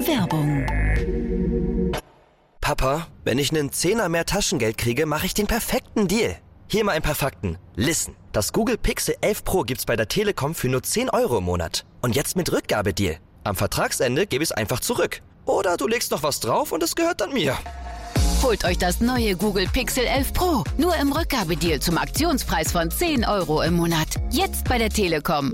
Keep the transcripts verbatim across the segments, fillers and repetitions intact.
Werbung. Papa, wenn ich einen Zehner mehr Taschengeld kriege, mache ich den perfekten Deal. Hier mal ein paar Fakten. Listen, das Google Pixel elf Pro gibt's bei der Telekom für nur zehn Euro im Monat. Und jetzt mit Rückgabedeal. Am Vertragsende gebe ich es einfach zurück. Oder du legst noch was drauf und es gehört dann mir. Holt euch das neue Google Pixel elf Pro. Nur im Rückgabedeal zum Aktionspreis von zehn Euro im Monat. Jetzt bei der Telekom.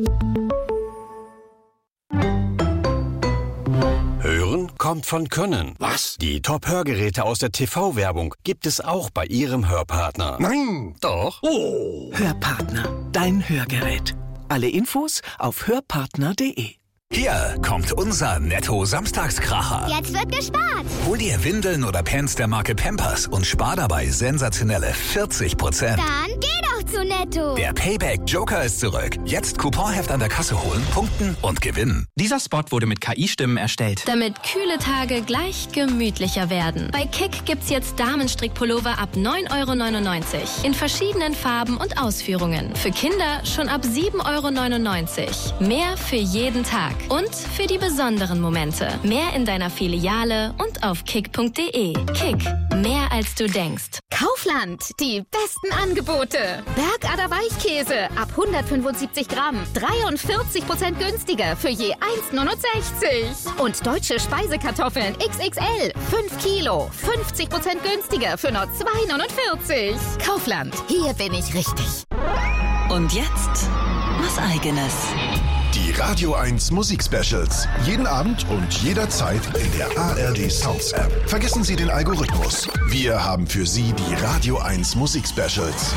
Hören kommt von Können. Was? Die Top-Hörgeräte aus der T V-Werbung gibt es auch bei Ihrem Hörpartner. Nein! Doch? Oh! Hörpartner, dein Hörgerät. Alle Infos auf hörpartner punkt de. Hier kommt unser Netto-Samstagskracher. Jetzt wird gespart. Hol dir Windeln oder Pants der Marke Pampers und spar dabei sensationelle vierzig Prozent. Dann geh doch zu Netto. Der Payback-Joker ist zurück. Jetzt Couponheft an der Kasse holen, punkten und gewinnen. Dieser Spot wurde mit K I-Stimmen erstellt. Damit kühle Tage gleich gemütlicher werden. Bei Kick gibt's jetzt Damenstrickpullover ab neun Euro neunundneunzig. In verschiedenen Farben und Ausführungen. Für Kinder schon ab sieben Euro neunundneunzig. Mehr für jeden Tag. Und für die besonderen Momente. Mehr in deiner Filiale und auf kick punkt de. Kick, mehr als du denkst. Kaufland, die besten Angebote. Bergader Weichkäse ab hundertfünfundsiebzig Gramm. dreiundvierzig Prozent günstiger für je eins Euro neunundsechzig. Und deutsche Speisekartoffeln X X L. fünf Kilo. fünfzig Prozent günstiger für nur zwei Euro neunundvierzig. Kaufland, hier bin ich richtig. Und jetzt was Eigenes. Die Radio eins Musik-Specials. Jeden Abend und jederzeit in der A R D Sounds App. Vergessen Sie den Algorithmus. Wir haben für Sie die Radio eins Musik-Specials.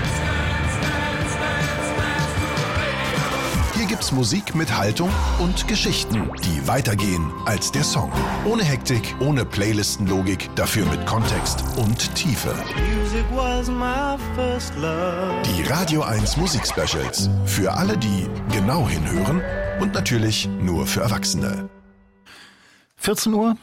Hier gibt's Musik mit Haltung und Geschichten, die weitergehen als der Song. Ohne Hektik, ohne Playlistenlogik, dafür mit Kontext und Tiefe. Die Radio eins Musik-Specials. Für alle, die genau hinhören und natürlich nur für Erwachsene. vierzehn Uhr.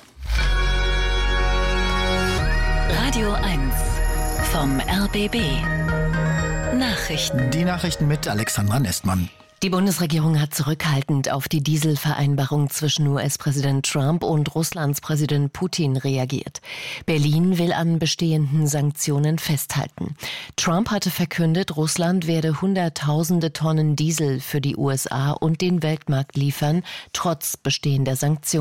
Radio eins vom R B B. Nachrichten. Die Nachrichten mit Alexandra Nestmann. Die Bundesregierung hat zurückhaltend auf die Dieselvereinbarung zwischen U S-Präsident Trump und Russlands Präsident Putin reagiert. Berlin will an bestehenden Sanktionen festhalten. Trump hatte verkündet, Russland werde Hunderttausende Tonnen Diesel für die U S A und den Weltmarkt liefern, trotz bestehender Sanktionen.